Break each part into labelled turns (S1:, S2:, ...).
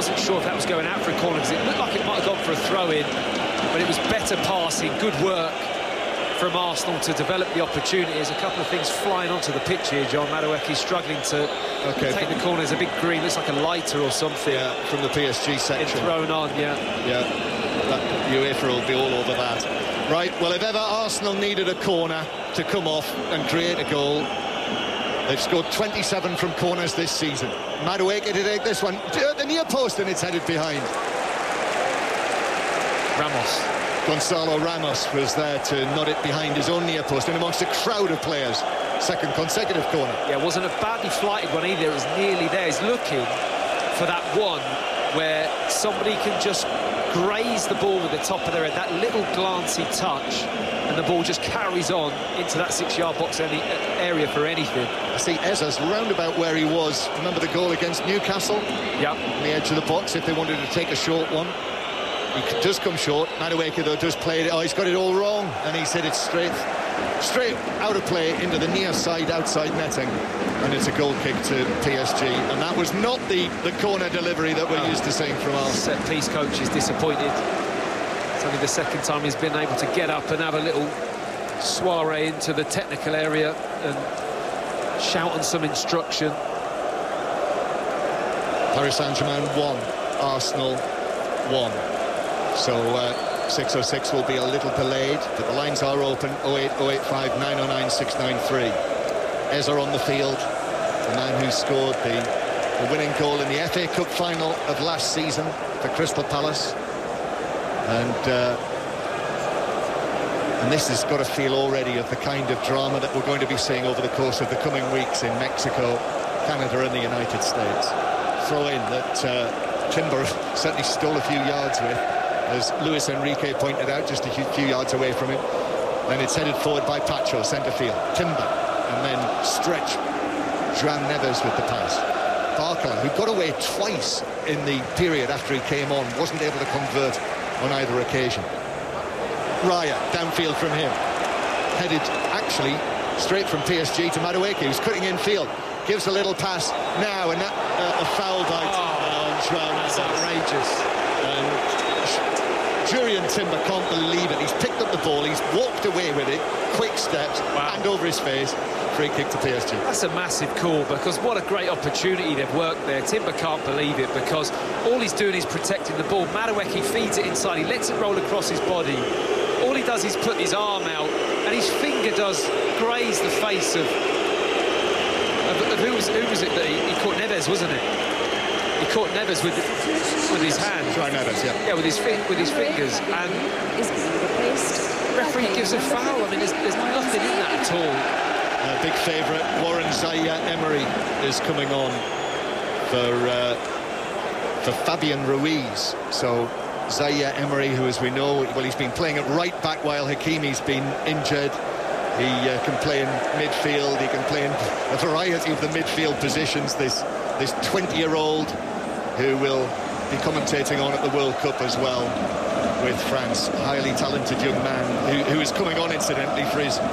S1: wasn't sure if that was going out for a corner, because it looked like it might have gone for a throw-in, but it was better passing, good work from Arsenal to develop the opportunity. There's a couple of things flying onto the pitch here, John. Madueke struggling to take the corner. There's a big green, looks like a lighter or something.
S2: Yeah, from the PSG section.
S1: Thrown on, yeah.
S2: Yeah, UEFA will be all over that. Right, well, if ever Arsenal needed a corner to come off and create a goal, they've scored 27 from corners this season. Madueke to take this one to the near post, and it's headed behind. Gonzalo Ramos was there to nod it behind his own near post, and amongst a crowd of players. Second consecutive corner.
S1: Yeah, it wasn't a badly flighted one either. It was nearly there. He's looking for that one where somebody can just graze the ball with the top of their head, that little glancy touch, and the ball just carries on into that 6-yard box area for anything.
S2: I see Ezza's round about where he was. Remember the goal against Newcastle?
S1: Yeah.
S2: On the edge of the box, if they wanted to take a short one. He does come short. Madueke, though, does play it. Oh, he's got it all wrong, and he's hit it straight out of play into the near side outside netting, and it's a goal kick to PSG. And that was not the corner delivery that we're used to seeing from Arsenal.
S1: Set-piece coach is disappointed. It's only the second time he's been able to get up and have a little soiree into the technical area and shout on some instruction.
S2: Paris Saint-Germain 1, Arsenal 1. So 6:06 will be a little delayed, but the lines are open. 08085 909 693. Ezza on the field, the man who scored the winning goal in the FA Cup final of last season for Crystal Palace. And this has got a feel already of the kind of drama that we're going to be seeing over the course of the coming weeks in Mexico, Canada and the United States. Throw in that Timber certainly stole a few yards with, as Luis Enrique pointed out, just a few yards away from him. Then it's headed forward by Pacho, centre field. Timber, and then stretch. João Neves with the pass. Barcola, who got away twice in the period after he came on, wasn't able to convert on either occasion. Raya, downfield from him. Headed, actually, straight from PSG to Madueke, who's cutting in field. Gives a little pass now, and that a foul by João.
S1: That's outrageous.
S2: Jurriën Timber can't believe it. He's picked up the ball, he's walked away with it, quick steps, hand over his face, free kick to PSG.
S1: That's a massive call, because what a great opportunity they've worked there. Timber can't believe it, because all he's doing is protecting the ball. Madueke feeds it inside, he lets it roll across his body. All he does is put his arm out, and his finger does graze the face of who was it that he caught? Neves, wasn't it? He caught Neves with his hand.
S2: João Neves, yeah.
S1: Yeah, with his fingers, and the referee gives a foul. I mean, there's nothing in that at all.
S2: Big favourite, Warren Zaïre-Emery is coming on for Fabian Ruiz. So Zaïre-Emery, who, as we know, well, he's been playing at right back while Hakimi's been injured. He can play in midfield, he can play in a variety of the midfield positions. This 20-year-old who will be commentating on at the World Cup as well with France. Highly talented young man who is coming on, incidentally, for his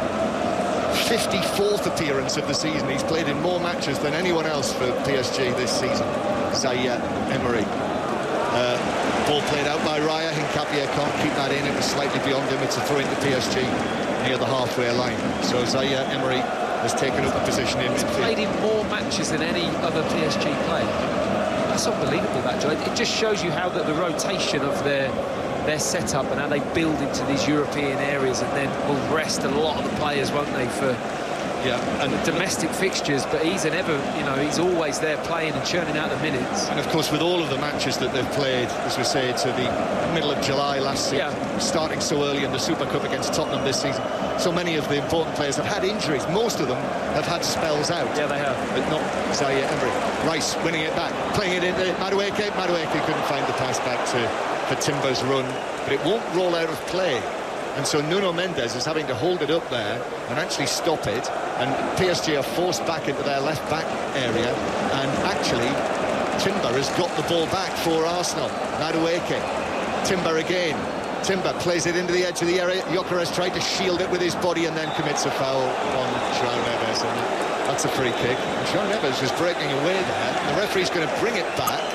S2: 54th appearance of the season. He's played in more matches than anyone else for PSG this season. Zaïre-Emery. Ball played out by Raya. Hincapié can't keep that in. It was slightly beyond him. It's a throw into PSG near the halfway line. So Zaïre-Emery has taken up a position in midfield.
S1: He's played in more matches than any other PSG player. That's unbelievable, that, Joe. It just shows you how the rotation of their setup and how they build into these European areas, and then will rest a lot of the players, won't they, for and the domestic fixtures. But he's he's always there playing and churning out the minutes.
S2: And of course, with all of the matches that they've played, as we say, to the middle of July last season, starting so early in the Super Cup against Tottenham this season, so many of the important players have had injuries. Most of them have had spells out.
S1: Yeah, they have.
S2: But not Zaïre-Emery. Rice winning it back, playing it into Madueke. Madueke couldn't find the pass back for Timber's run, but it won't roll out of play. And so Nuno Mendes is having to hold it up there and actually stop it. And PSG are forced back into their left-back area. And actually, Timber has got the ball back for Arsenal. Madueke. Timber again. Timber plays it into the edge of the area. Gyökeres tried to shield it with his body and then commits a foul on João Neves. And that's a free kick. João Neves was breaking away there. The referee's going to bring it back.